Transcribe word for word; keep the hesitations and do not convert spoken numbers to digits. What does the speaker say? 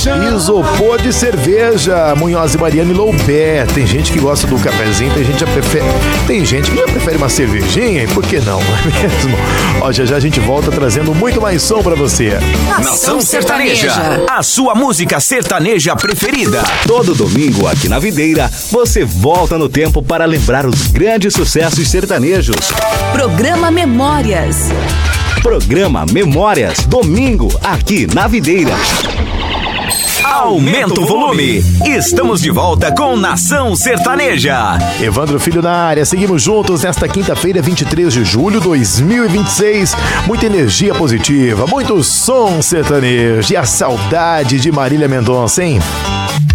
Isopor de cerveja, Munhoz e Mariano e Loubet. Tem gente que gosta do cafezinho, tem gente que já prefere, tem gente que já prefere uma cervejinha, e por que não, não é mesmo? Ó, já já a gente volta trazendo muito mais som pra você. Nação Sertaneja, a sua música sertaneja preferida. Todo domingo aqui na Videira, você volta no tempo para lembrar os grandes sucessos sertanejos. Programa Memórias. Programa Memórias, domingo, aqui na Videira. Aumenta o volume. Estamos de volta com Nação Sertaneja. Evandro Filho na área. Seguimos juntos nesta quinta-feira, vinte e três de julho de dois mil e vinte e seis. Muita energia positiva, muito som sertanejo e a saudade de Marília Mendonça, hein?